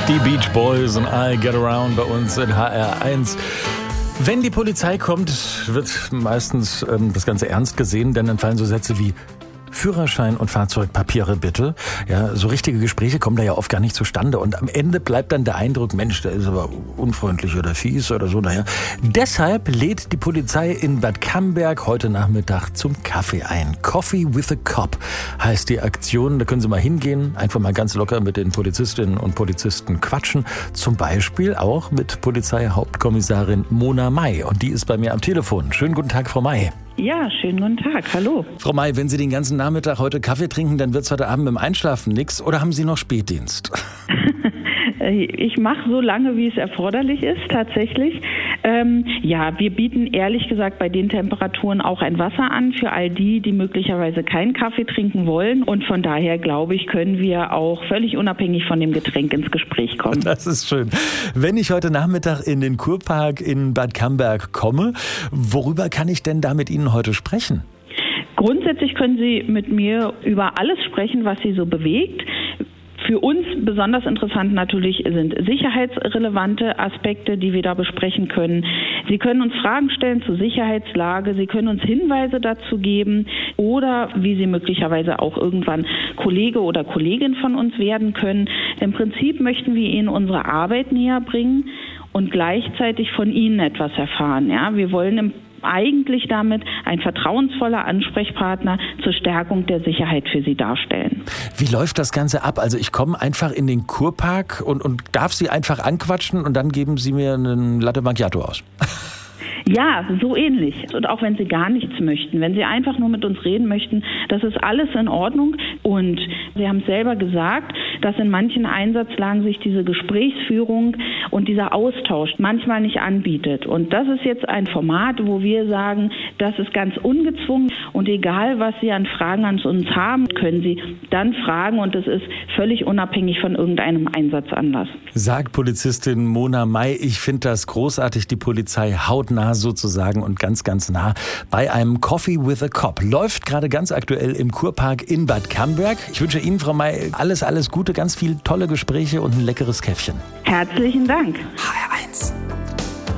Die Beach Boys und I Get Around bei uns in HR1. Wenn die Polizei kommt, wird meistens das Ganze ernst gesehen, denn dann fallen so Sätze wie Führerschein und Fahrzeugpapiere bitte. Ja, so richtige Gespräche kommen da ja oft gar nicht zustande. Und am Ende bleibt dann der Eindruck, Mensch, der ist aber unfreundlich oder fies oder so. Naja, deshalb lädt die Polizei in Bad Camberg heute Nachmittag zum Kaffee ein. Coffee with a Cop heißt die Aktion. Da können Sie mal hingehen, einfach mal ganz locker mit den Polizistinnen und Polizisten quatschen. Zum Beispiel auch mit Polizeihauptkommissarin Mona May. Und die ist bei mir am Telefon. Schönen guten Tag, Frau May. Ja, schönen guten Tag. Hallo. Frau May, wenn Sie den ganzen Nachmittag heute Kaffee trinken, dann wird's heute Abend mit dem Einschlafen nix. Oder haben Sie noch Spätdienst? Ich mache so lange, wie es erforderlich ist, tatsächlich. Ja, wir bieten ehrlich gesagt bei den Temperaturen auch ein Wasser an für all die, die möglicherweise keinen Kaffee trinken wollen. Und von daher, glaube ich, können wir auch völlig unabhängig von dem Getränk ins Gespräch kommen. Das ist schön. Wenn ich heute Nachmittag in den Kurpark in Bad Camberg komme, worüber kann ich denn da mit Ihnen heute sprechen? Grundsätzlich können Sie mit mir über alles sprechen, was Sie so bewegt. Für uns besonders interessant natürlich sind sicherheitsrelevante Aspekte, die wir da besprechen können. Sie können uns Fragen stellen zur Sicherheitslage, Sie können uns Hinweise dazu geben oder wie Sie möglicherweise auch irgendwann Kollege oder Kollegin von uns werden können. Im Prinzip möchten wir Ihnen unsere Arbeit näher bringen und gleichzeitig von Ihnen etwas erfahren. Ja, wir wollen eigentlich damit ein vertrauensvoller Ansprechpartner zur Stärkung der Sicherheit für Sie darstellen. Wie läuft das Ganze ab? Also ich komme einfach in den Kurpark und darf Sie einfach anquatschen und dann geben Sie mir einen Latte Macchiato aus. Ja, so ähnlich. Und auch wenn Sie gar nichts möchten, wenn Sie einfach nur mit uns reden möchten, das ist alles in Ordnung. Und Sie haben es selber gesagt, dass in manchen Einsatzlagen sich diese Gesprächsführung und dieser Austausch manchmal nicht anbietet. Und das ist jetzt ein Format, wo wir sagen, das ist ganz ungezwungen und egal, was Sie an Fragen an uns haben, können Sie dann fragen und es ist völlig unabhängig von irgendeinem Einsatzanlass. Sagt Polizistin Mona May, ich finde das großartig, die Polizei hautnah sozusagen und ganz, ganz nah bei einem Coffee with a Cop. Läuft gerade ganz aktuell im Kurpark in Bad Camberg. Ich wünsche Ihnen, Frau May, alles Gute, ganz viele tolle Gespräche und ein leckeres Käffchen. Herzlichen Dank. HR1.